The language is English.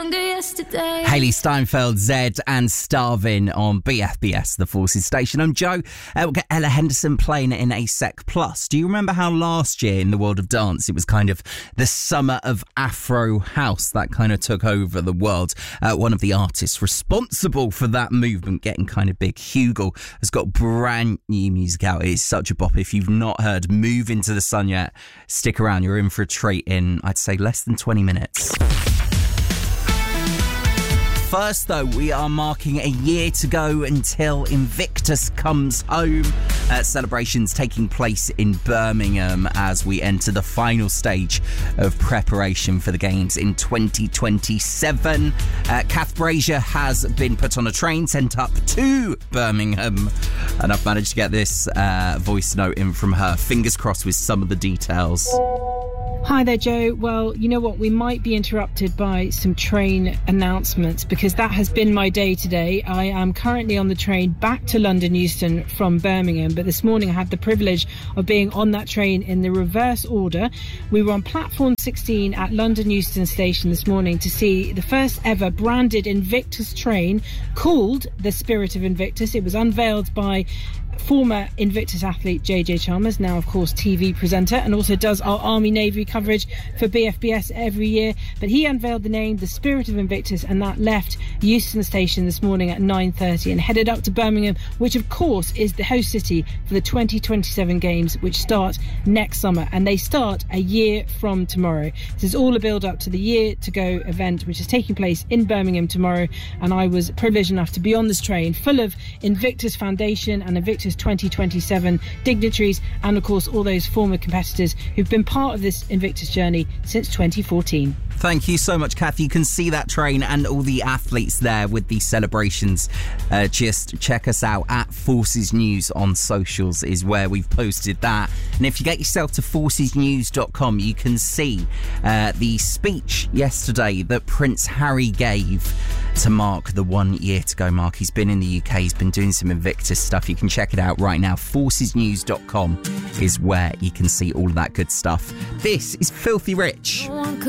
Hayley Steinfeld, Zed and Starvin on BFBS, the Forces station. I'm Joe. We'll get Ella Henderson playing in A Sec Plus. Do you remember how last year in the world of dance it was kind of the summer of Afro House that kind of took over the world? One of the artists responsible for that movement getting kind of big, Hugo, has got brand new music out. It's such a bop. If you've not heard Move Into the Sun yet, stick around. You're in for a treat in, I'd say, less than 20 minutes. First, though, we are marking a year to go until Invictus comes home. Celebrations taking place in Birmingham as we enter the final stage of preparation for the Games in 2027. Kath Brazier has been put on a train, sent up to Birmingham, and I've managed to get this voice note in from her. Fingers crossed with some of the details. Hi there, Joe. Well, you know what? We might be interrupted by some train announcements because that has been my day today. I am currently on the train back to London Euston from Birmingham, but this morning I had the privilege of being on that train in the reverse order. We were on platform 16 at London Euston station this morning to see the first ever branded Invictus train called the Spirit of Invictus. It was unveiled by former Invictus athlete JJ Chalmers, now of course TV presenter, and also does our Army Navy coverage for BFBS every year. But he unveiled the name, the Spirit of Invictus, and that left Euston station this morning at 9:30 and headed up to Birmingham, which of course is the host city for the 2027 Games, which start next summer, and they start a year from tomorrow. This is all a build up to the Year to Go event, which is taking place in Birmingham tomorrow, and I was privileged enough to be on this train full of Invictus Foundation and Invictus 2027 dignitaries, and of course all those former competitors who've been part of this Invictus journey since 2014. Thank you so much, Kath. You can see that train and all the athletes there with these celebrations. Just check us out at Forces News on socials is where we've posted that. And if you get yourself to forcesnews.com, you can see the speech yesterday that Prince Harry gave to mark the 1 year to go mark. He's been in the UK, he's been doing some Invictus stuff. You can check it out right now. Forcesnews.com is where you can see all of that good stuff. This is Filthy Rich.